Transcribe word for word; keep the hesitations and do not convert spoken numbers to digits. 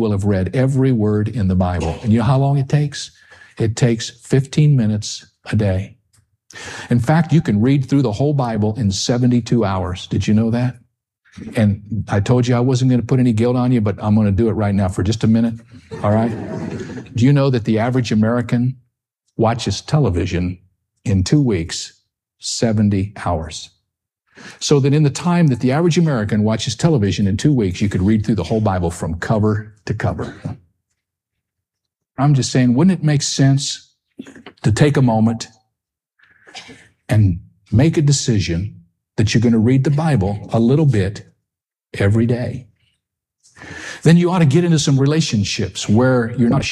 will have read every word in the Bible. And you know how long it takes? It takes fifteen minutes a day. In fact, you can read through the whole Bible in seventy-two hours. Did you know that? And I told you I wasn't going to put any guilt on you, but I'm going to do it right now for just a minute. All right? Do you know that the average American watches television in two weeks, seventy hours? So that in the time that the average American watches television in two weeks, you could read through the whole Bible from cover to cover. I'm just saying, wouldn't it make sense to take a moment and make a decision that you're going to read the Bible a little bit every day? Then you ought to get into some relationships where you're not